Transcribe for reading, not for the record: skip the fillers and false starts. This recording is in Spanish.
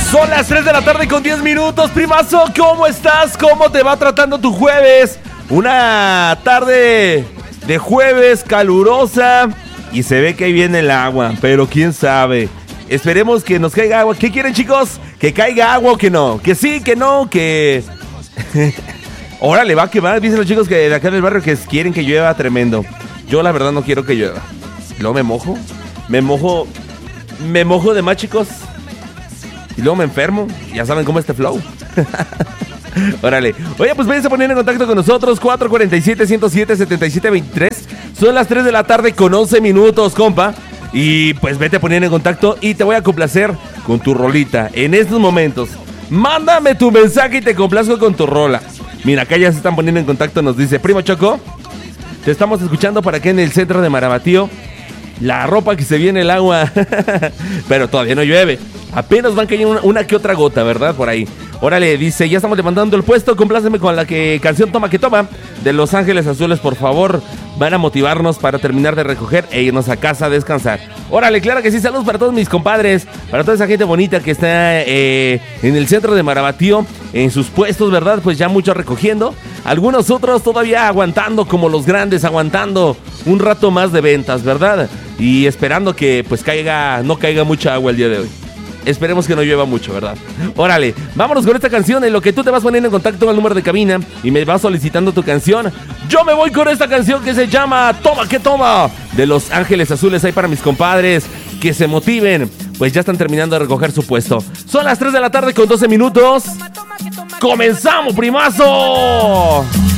Son las 3 de la tarde con 10 minutos, primazo. ¿Cómo estás? ¿Cómo te va tratando tu jueves? Una tarde de jueves calurosa y se ve que ahí viene el agua, pero quién sabe. Esperemos que nos caiga agua. ¿Qué quieren, chicos? ¿Que caiga agua o que no? ¿Que sí, que no, que...? Órale, va que va. Dicen los chicos que de acá del barrio que quieren que llueva tremendo. Yo la verdad no quiero que llueva. Luego me mojo de más, chicos. Y luego me enfermo. Ya saben cómo es este flow. Órale. Oye, pues váyanse a poner en contacto con nosotros. 447-107-7723. Son las 3 de la tarde con 11 minutos, compa. Y pues vete a poner en contacto y te voy a complacer con tu rolita. En estos momentos, mándame tu mensaje y te complazco con tu rola. Mira, acá ya se están poniendo en contacto. Nos dice, primo Choco, te estamos escuchando para acá en el centro de Marabatío. La ropa que se viene el agua. Pero todavía no llueve. Apenas van cayendo una que otra gota, ¿verdad? Por ahí. Órale, dice, ya estamos levantando el puesto. Compláceme con la canción Toma que Toma de Los Ángeles Azules, por favor. Van a motivarnos para terminar de recoger e irnos a casa a descansar. Órale, claro que sí. Saludos para todos mis compadres, para toda esa gente bonita que está en el centro de Marabatío, en sus puestos, ¿verdad? Pues ya muchos recogiendo. Algunos otros todavía aguantando, como los grandes, aguantando un rato más de ventas, ¿verdad? Y esperando que pues no caiga mucha agua el día de hoy. Esperemos que no llueva mucho, ¿verdad? Órale, vámonos con esta canción. En lo que tú te vas poniendo en contacto al número de cabina y me vas solicitando tu canción, yo me voy con esta canción que se llama Toma que Toma de Los Ángeles Azules. Ahí para mis compadres que se motiven, pues ya están terminando de recoger su puesto. Son las 3 de la tarde con 12 minutos. ¡Comenzamos, primazo!